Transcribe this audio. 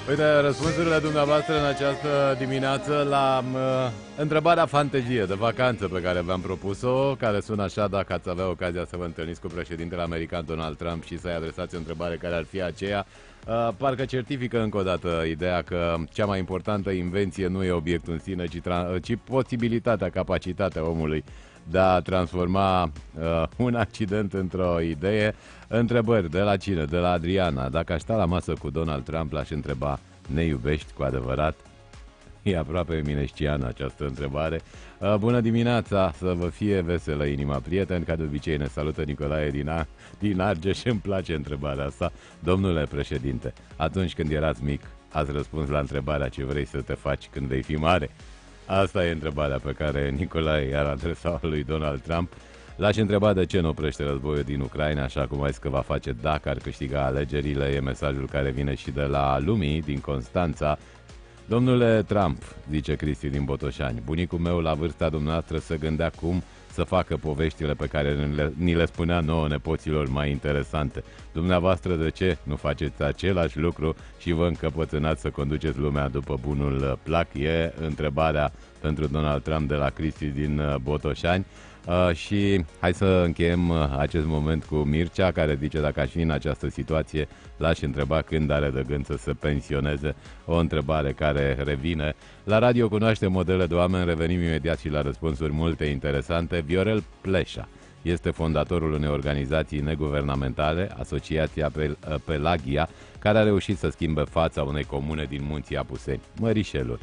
Uite, răspunsurile dumneavoastră în această dimineață la întrebarea fantezie de vacanță pe care v-am propus-o, care sună așa: dacă ați avea ocazia să vă întâlniți cu președintele american Donald Trump și să-i adresați o întrebare care ar fi aceea, parcă certifică încă o dată ideea că cea mai importantă invenție nu e obiectul în sine, ci posibilitatea, capacitatea omului de a transforma un accident într-o idee. Întrebări de la cine? De la Adriana. Dacă aș sta la masă cu Donald Trump, l-aș întreba: ne iubești cu adevărat? E aproape minesciană această întrebare. Bună dimineața, să vă fie veselă inima, prieteni. Ca de obicei ne salută Nicolae din Argeș. Îmi place întrebarea asta. Domnule președinte, atunci când erați mic, ați răspuns la întrebarea ce vrei să te faci când vei fi mare? Asta e întrebarea pe care Nicolae i-ar adresa lui Donald Trump. L-aș întreba de ce nu oprește războiul din Ucraina, așa cum a zis că va face dacă ar câștiga alegerile. E mesajul care vine și de la Lumii, din Constanța. Domnule Trump, zice Cristi din Botoșani, bunicul meu la vârsta dumneavoastră se gândea cum să facă poveștile pe care ni le spunea nouă nepoților mai interesante. Dumneavoastră de ce nu faceți același lucru și vă încăpățânați să conduceți lumea după bunul plac? E întrebarea pentru Donald Trump de la Cristi din Botoșani. Și hai să încheiem acest moment cu Mircea, care zice: dacă aș fi în această situație, l-aș întreba când are de gând să se pensioneze. O întrebare care revine. La radio cunoaște modele de oameni, revenim imediat și la răspunsuri multe interesante. Viorel Pleșa este fondatorul unei organizații neguvernamentale, Asociația Pelagia, care a reușit să schimbe fața unei comune din Munții Apuseni, Mărișelul.